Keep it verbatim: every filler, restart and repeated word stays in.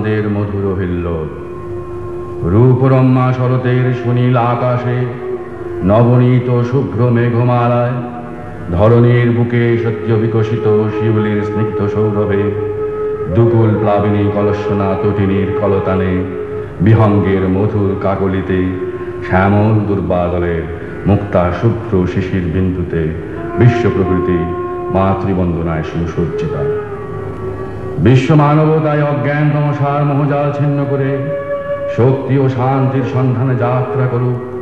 আনন্দের মধুর হিল্লোল। রূপরম্যা শরতের সুনীল আকাশে নবনীত শুভ্র মেঘমালায় ধরণীর বুকে সদ্য বিকশিত শিউলির স্নিগ্ধ সৌরভে দুকুল প্লাবিনী কলস্বনা তটিনীর কলতানে বিহঙ্গের মধুর কাকলিতে শ্যামল দুর্বাদলের মুক্তা শুভ্র শিশির বিন্দুতে বিশ্ব প্রকৃতি মাতৃবন্দনায় সুসজ্জিতা। বিশ্ব মানবতায় অজ্ঞান তমসার মোহজাল ছিন্ন করে শক্তি ও শান্তির সন্ধানে যাত্রা করুক।